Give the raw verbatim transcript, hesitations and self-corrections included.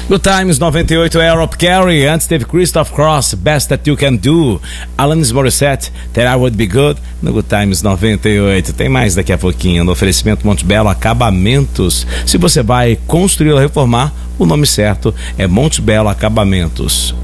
Good Times noventa e oito, Europe Carey. Antes teve Christoph Cross, Best That You Can Do. Alanis Morissette, That I Would Be Good. No Good Times noventa e oito. Tem mais daqui a pouquinho. No oferecimento Monte Belo Acabamentos. Se você vai construir ou reformar, o nome certo é Monte Belo Acabamentos.